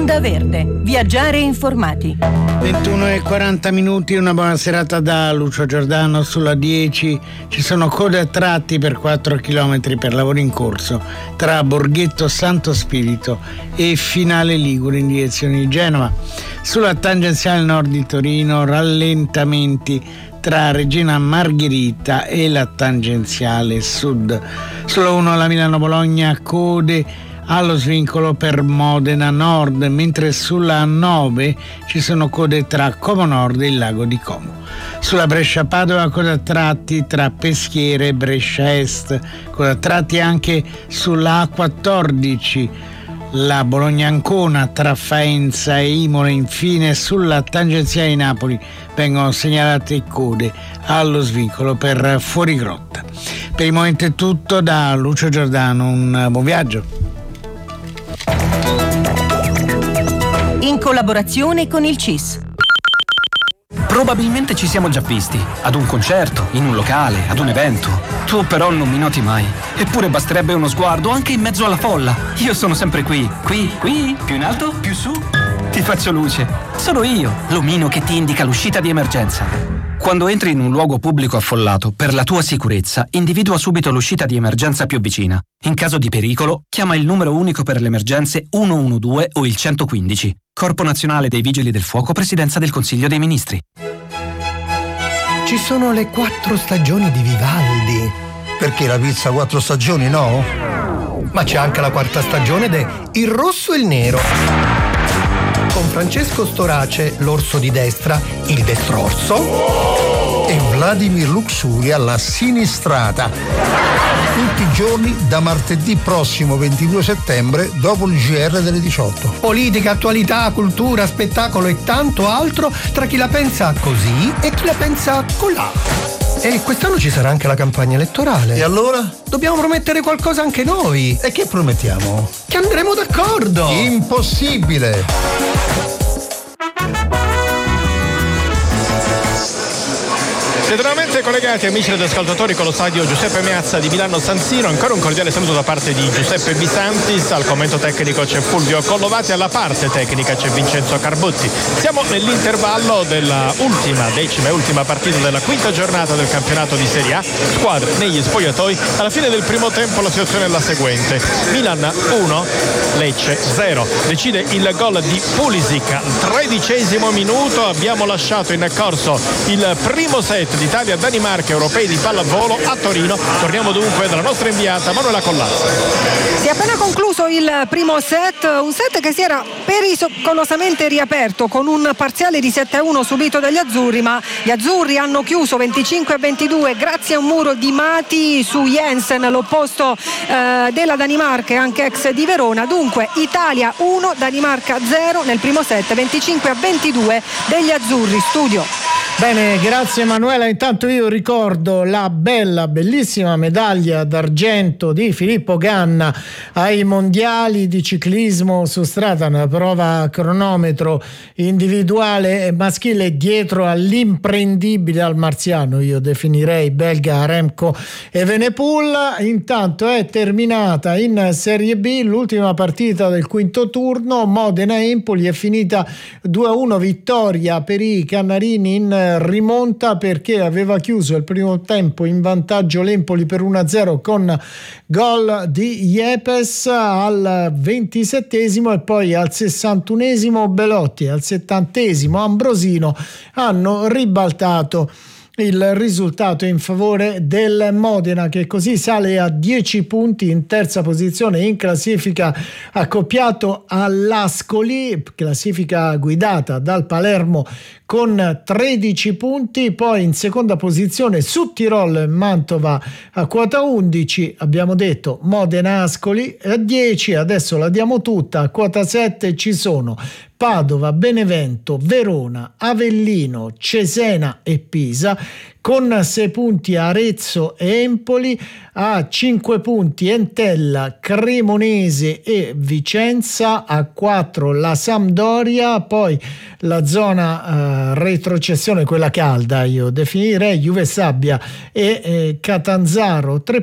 Onda Verde. Viaggiare informati. 21:40, una buona serata da Lucio Giordano. Sulla 10 ci sono code a tratti per 4 km per lavori in corso tra Borghetto Santo Spirito e Finale Ligure in direzione di Genova. Sulla tangenziale nord di Torino rallentamenti tra Regina Margherita e la tangenziale sud. Sulla 1 la Milano-Bologna code allo svincolo per Modena Nord, mentre sulla 9 ci sono code tra Como Nord e il lago di Como. Sulla Brescia-Padova code a tratti tra Peschiera e Brescia Est, code a tratti anche sulla A14, la Bologna-Ancona tra Faenza e Imola. Infine sulla tangenziale di Napoli vengono segnalate code allo svincolo per Fuorigrotta. Per il momento è tutto da Lucio Giordano, un buon viaggio. In collaborazione con il CIS. Probabilmente ci siamo già visti, ad un concerto, in un locale, ad un evento. Tu però non mi noti mai. Eppure basterebbe uno sguardo anche in mezzo alla folla. Io sono sempre qui, più in alto, più su. Ti faccio luce. Sono io, l'omino che ti indica l'uscita di emergenza. Quando entri in un luogo pubblico affollato, per la tua sicurezza, individua subito l'uscita di emergenza più vicina. In caso di pericolo, chiama il numero unico per le emergenze 112 o il 115. Corpo Nazionale dei Vigili del Fuoco, Presidenza del Consiglio dei Ministri. Ci sono le 4 stagioni di Vivaldi. Perché la pizza 4 stagioni, no? Ma c'è anche la 4ª stagione de Il Rosso e il Nero. Con Francesco Storace, l'orso di destra, il destrorso, e Vladimir Luxuria, la sinistrata. Tutti i giorni da martedì prossimo 22 settembre dopo il GR delle 18. Politica, attualità, cultura, spettacolo e tanto altro tra chi la pensa così e chi la pensa colà. E quest'anno ci sarà anche la campagna elettorale. E allora? Dobbiamo promettere qualcosa anche noi. E che promettiamo? Che andremo d'accordo. Impossibile. Siete nuovamente collegati, amici ed ascoltatori, con lo stadio Giuseppe Meazza di Milano San Siro. Ancora un cordiale saluto da parte di Giuseppe Bisantis. Al commento tecnico c'è Fulvio Collovati, alla parte tecnica c'è Vincenzo Carbutti. Siamo nell'intervallo della decima e ultima partita della quinta giornata del campionato di Serie A. Squadre negli spogliatoi. Alla fine del primo tempo la situazione è la seguente: Milan 1, Lecce 0. Decide il gol di Pulisic al 13° minuto. Abbiamo lasciato in corso il primo set d'Italia-Danimarca europei di pallavolo a Torino. Torniamo dunque dalla nostra inviata Manuela Collazzi. Si è appena concluso il primo set, un set che si era pericolosamente riaperto con un parziale di 7-1 subito dagli azzurri, ma gli azzurri hanno chiuso 25-22 grazie a un muro di Mati su Jensen, l'opposto della Danimarca e anche ex di Verona. Dunque Italia 1, Danimarca 0 nel primo set, 25-22 degli azzurri. Studio. Bene, grazie Emanuela. Intanto io ricordo la bellissima medaglia d'argento di Filippo Ganna ai mondiali di ciclismo su strada, una prova a cronometro individuale maschile dietro all'imprendibile, al marziano io definirei, belga Remco Evenepoel. Intanto è terminata in Serie B l'ultima partita del quinto turno, Modena-Empoli, è finita 2-1, vittoria per i Cannarini in rimonta perché aveva chiuso il primo tempo in vantaggio l'Empoli per 1-0 con gol di Yepes al 27° e poi al 61° Belotti e al 70° Ambrosino hanno ribaltato il risultato in favore del Modena, che così sale a 10 punti in terza posizione in classifica, accoppiato all'Ascoli, classifica guidata dal Palermo con 13 punti, poi in seconda posizione Südtirol Mantova a quota 11, abbiamo detto Modena Ascoli a 10, adesso la diamo tutta, a quota 7 ci sono Padova, Benevento, Verona, Avellino, Cesena e Pisa, con 6 punti Arezzo e Empoli, a 5 punti Entella, Cremonese e Vicenza, a 4 la Sampdoria, poi la zona retrocessione, quella calda io definirei, Juve Sabbia e Catanzaro, 3